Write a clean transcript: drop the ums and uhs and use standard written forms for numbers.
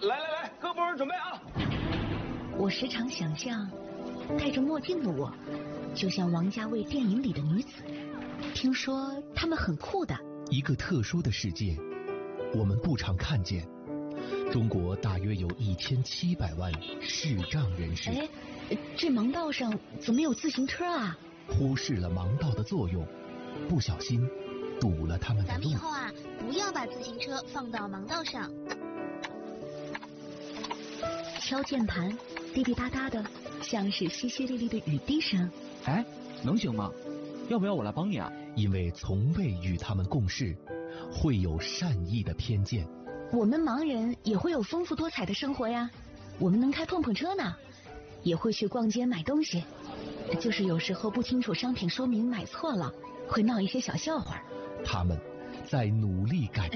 来，各部门准备啊！ 我时常想象，戴着墨镜的我，就像王家卫电影里的女子。听说她们很酷的。 一个特殊的世界，我们不常看见。中国大约有1700万视障人士。 哎，这盲道上怎么有自行车啊？ 忽视了盲道的作用，不小心堵了他们的路。 咱们以后啊，不要把自行车放到盲道上。 敲键盘，滴滴答答的，像是淅淅沥沥的雨滴声。 哎，能行吗？要不要我来帮你啊？ 因为从未与他们共事，会有善意的偏见。 我们盲人也会有丰富多彩的生活呀，我们能开碰碰车呢，也会去逛街买东西，就是有时候不清楚商品说明买错了，会闹一些小笑话。 他们在努力改